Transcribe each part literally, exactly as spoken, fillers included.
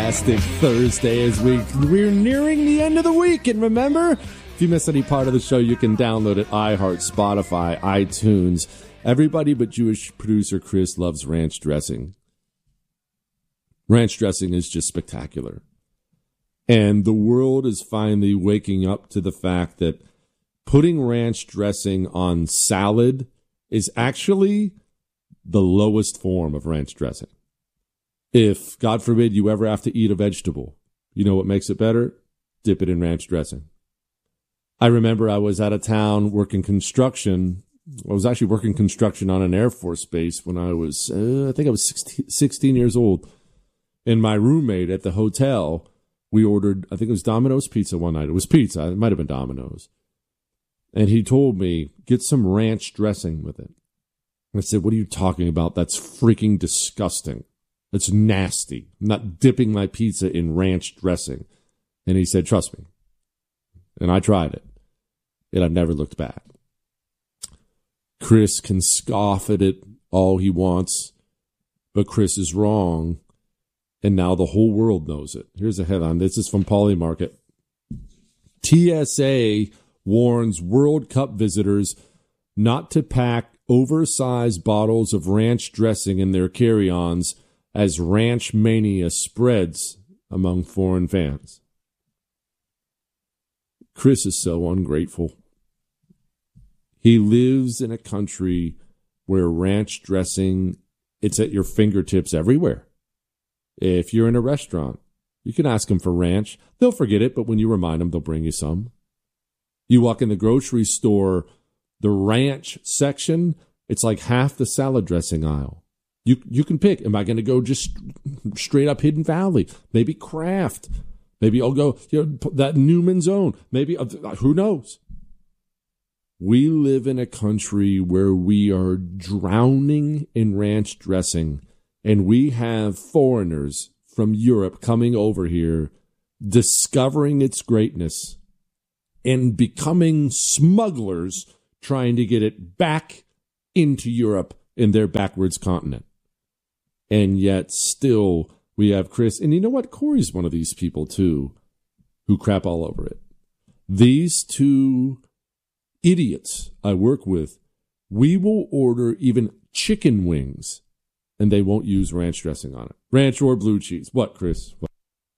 fantastic Thursday as we, we're nearing the end of the week. And remember, if you miss any part of the show, you can download it iHeart, Spotify, iTunes. Everybody but Jewish producer Chris loves ranch dressing. Ranch dressing is just spectacular. And the world is finally waking up to the fact that putting ranch dressing on salad is actually the lowest form of ranch dressing. If, God forbid, you ever have to eat a vegetable, you know what makes it better? Dip it in ranch dressing. I remember I was out of town working construction. I was actually working construction on an Air Force base when I was, uh, I think I was sixteen, sixteen years old. And my roommate at the hotel, we ordered, I think it was Domino's pizza one night. It was pizza. It might have been Domino's. And he told me, get some ranch dressing with it. I said, what are you talking about? That's freaking disgusting. That's nasty. I'm not dipping my pizza in ranch dressing. And he said, trust me. And I tried it. And I've never looked back. Chris can scoff at it all he wants, but Chris is wrong. And now the whole world knows it. Here's a headline. This is from Polymarket. T S A warns World Cup visitors not to pack oversized bottles of ranch dressing in their carry-ons as ranch mania spreads among foreign fans. Chris is so ungrateful. He lives in a country where ranch dressing, it's at your fingertips everywhere. If you're in a restaurant, you can ask them for ranch. They'll forget it, but when you remind them, they'll bring you some. You walk in the grocery store, the ranch section, it's like half the salad dressing aisle. You you can pick. Am I going to go just straight up Hidden Valley? Maybe Kraft. Maybe I'll go, you know, that Newman's Own. Maybe, uh, who knows? We live in a country where we are drowning in ranch dressing, and we have foreigners from Europe coming over here, discovering its greatness, and becoming smugglers trying to get it back into Europe in their backwards continent. And yet still we have Chris. And you know what? Corey's one of these people, too, who crap all over it. These two idiots I work with, we will order even chicken wings, and they won't use ranch dressing on it. Ranch or blue cheese. What, Chris? What?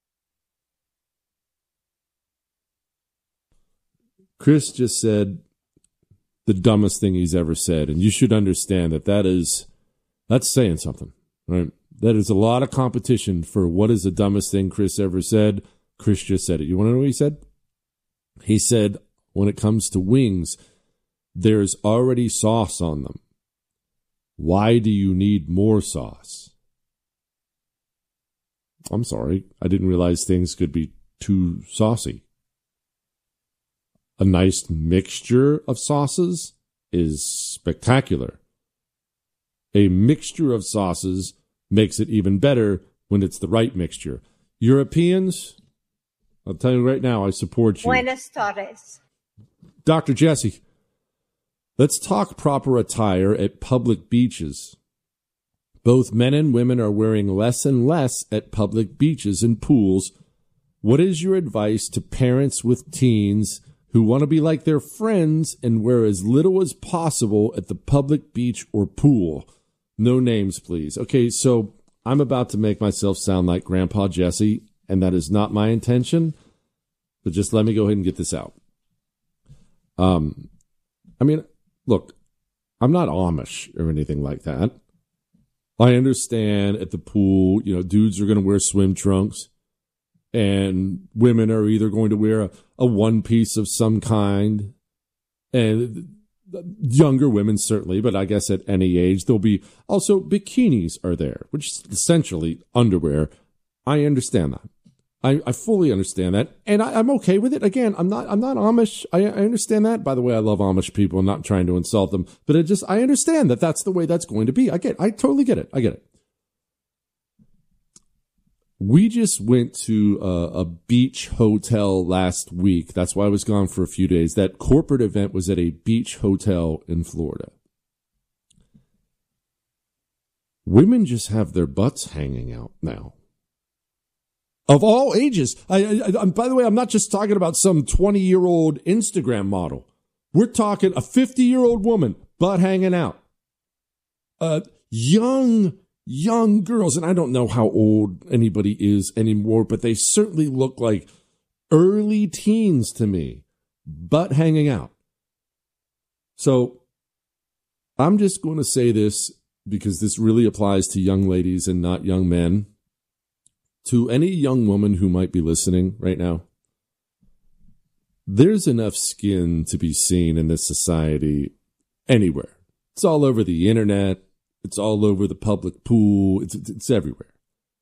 Chris just said the dumbest thing he's ever said, and you should understand that that is, that's saying something. Right? That is a lot of competition for what is the dumbest thing Chris ever said. Chris just said it. You want to know what he said? He said, when it comes to wings, there's already sauce on them. Why do you need more sauce? I'm sorry. I didn't realize things could be too saucy. A nice mixture of sauces is spectacular. A mixture of sauces makes it even better when it's the right mixture. Europeans, I'll tell you right now, I support you. Buenas tardes. Doctor Jesse, let's talk proper attire at public beaches. Both men and women are wearing less and less at public beaches and pools. What is your advice to parents with teens who want to be like their friends and wear as little as possible at the public beach or pool? No names, please. Okay, so I'm about to make myself sound like Grandpa Jesse, and that is not my intention, but just let me go ahead and get this out. Um, I mean, look, I'm not Amish or anything like that. I understand at the pool, you know, dudes are going to wear swim trunks, and women are either going to wear a, a one piece of some kind, and younger women certainly, but I guess at any age there'll be also bikinis are there, which is essentially underwear. I understand that. I, I fully understand that, and I, I'm okay with it. Again, I'm not I'm not Amish. I, I understand that. By the way, I love Amish people. I'm not trying to insult them, but it just I understand that that's the way that's going to be. I get. I totally get it. I get it. We just went to a, a beach hotel last week. That's why I was gone for a few days. That corporate event was at a beach hotel in Florida. Women just have their butts hanging out now. of all ages. I, I, I, by the way, I'm not just talking about some twenty-year-old Instagram model. We're talking a fifty-year-old woman, butt hanging out. Uh, young, young girls, and I don't know how old anybody is anymore, but they certainly look like early teens to me, butt hanging out. So I'm just going to say this because this really applies to young ladies and not young men. To any young woman who might be listening right now, there's enough skin to be seen in this society anywhere. It's all over the internet. It's all over the public pool. It's, it's, it's everywhere.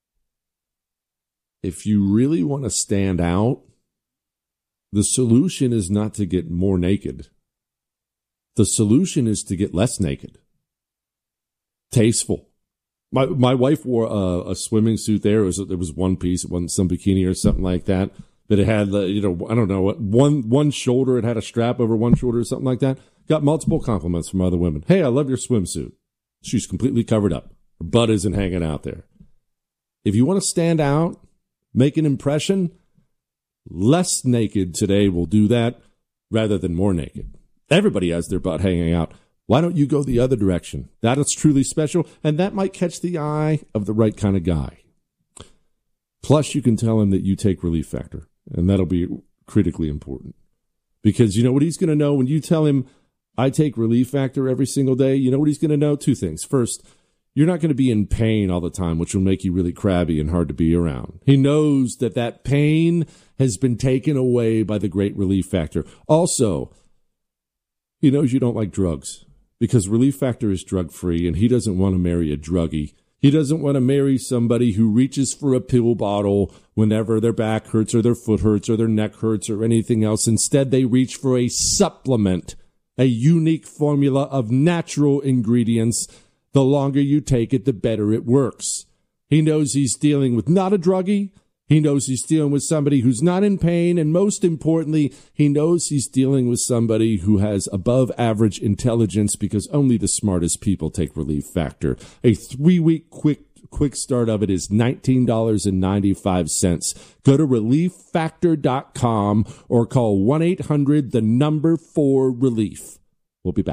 If you really want to stand out, the solution is not to get more naked. The solution is to get less naked. Tasteful. My my wife wore a, a swimming suit there. It was, it was one piece. It wasn't some bikini or something like that. But it had, you know, I don't know, one one shoulder. It had a strap over one shoulder or something like that. Got multiple compliments from other women. Hey, I love your swimsuit. She's completely covered up. Her butt isn't hanging out there. If you want to stand out, make an impression, less naked today will do that rather than more naked. Everybody has their butt hanging out. Why don't you go the other direction? That is truly special, and that might catch the eye of the right kind of guy. Plus, you can tell him that you take Relief Factor, and that'll be critically important. Because you know what he's going to know when you tell him, I take Relief Factor every single day? You know what he's going to know? Two things. First, you're not going to be in pain all the time, which will make you really crabby and hard to be around. He knows that that pain has been taken away by the great Relief Factor. Also, he knows you don't like drugs because Relief Factor is drug-free, and he doesn't want to marry a druggie. He doesn't want to marry somebody who reaches for a pill bottle whenever their back hurts or their foot hurts or their neck hurts or anything else. Instead, they reach for a supplement, a unique formula of natural ingredients. The longer you take it, the better it works. He knows he's dealing with not a druggie. He knows he's dealing with somebody who's not in pain. And most importantly, he knows he's dealing with somebody who has above average intelligence because only the smartest people take Relief Factor. A three-week quick quick start of it is nineteen dollars and ninety-five cents. Go to relief factor dot com or call one eight hundred the number four relief. We'll be back.